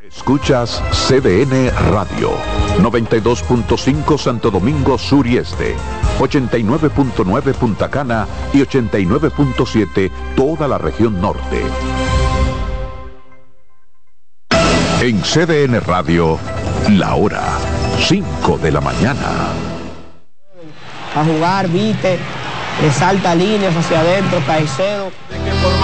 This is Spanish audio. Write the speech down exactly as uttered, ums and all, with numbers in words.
Escuchas C D N Radio, noventa y dos punto cinco Santo Domingo Sur y Este, ochenta y nueve punto nueve Punta Cana y ochenta y nueve punto siete toda la región norte. En C D N Radio, la hora cinco de la mañana. A jugar, viste, salta líneas hacia adentro, Caicedo.